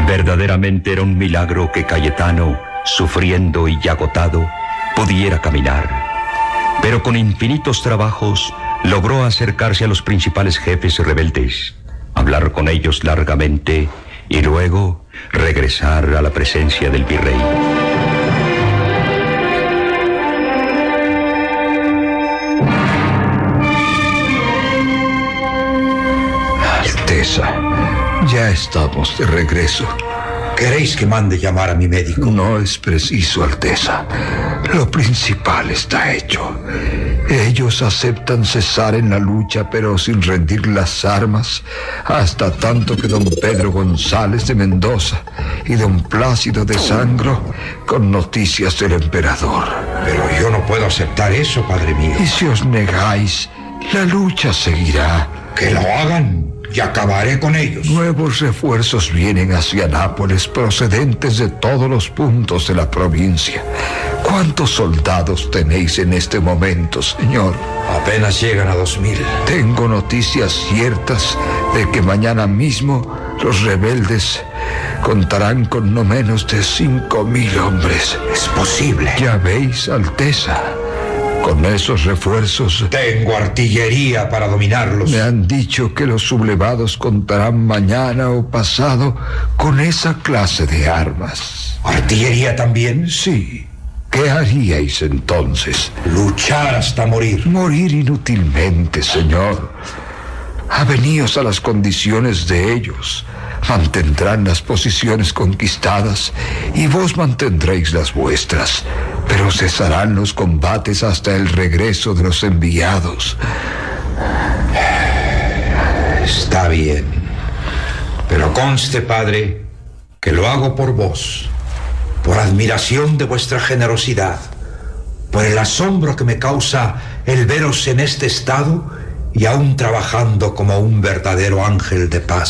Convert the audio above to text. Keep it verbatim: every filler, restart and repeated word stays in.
Verdaderamente era un milagro que Cayetano, sufriendo y agotado, pudiera caminar. Pero con infinitos trabajos logró acercarse a los principales jefes rebeldes, hablar con ellos largamente y luego regresar a la presencia del virrey. Alteza, ya estamos de regreso. ¿Queréis que mande llamar a mi médico? No es preciso, Alteza. Lo principal está hecho. Ellos aceptan cesar en la lucha, pero sin rendir las armas, hasta tanto que don Pedro González de Mendoza y don Plácido de Sangro con noticias del emperador. Pero yo no puedo aceptar eso, padre mío. Y si os negáis, la lucha seguirá. Que lo hagan y acabaré con ellos. Nuevos refuerzos vienen hacia Nápoles procedentes de todos los puntos de la provincia. ¿Cuántos soldados tenéis en este momento, señor? Apenas llegan a dos mil. Tengo noticias ciertas de que mañana mismo los rebeldes contarán con no menos de cinco mil hombres. Es posible. Ya veis, Alteza. Con esos refuerzos... Tengo artillería para dominarlos. Me han dicho que los sublevados contarán mañana o pasado con esa clase de armas. ¿Artillería también? Sí. ¿Qué haríais entonces? Luchar hasta morir. Morir inútilmente, señor. Aveníos a las condiciones de ellos. Mantendrán las posiciones conquistadas y vos mantendréis las vuestras, pero cesarán los combates hasta el regreso de los enviados. Está bien, pero conste, padre, que lo hago por vos, por admiración de vuestra generosidad, por el asombro que me causa el veros en este estado y aún trabajando como un verdadero ángel de paz.